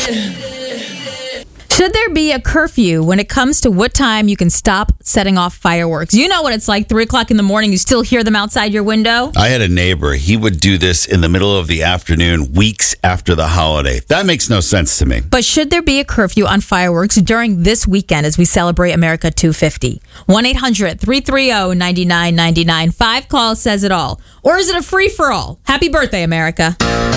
Should there be a curfew when it comes to what time you can stop setting off fireworks? You know what it's like, 3 o'clock in the morning, you still hear them outside your window? I had a neighbor. He would do this in the middle of the afternoon, weeks after the holiday. That makes no sense to me. But should there be a curfew on fireworks during this weekend as we celebrate America 250? 1-800-330-9999. 5 calls says it all. Or is it a free-for-all? Happy birthday, America.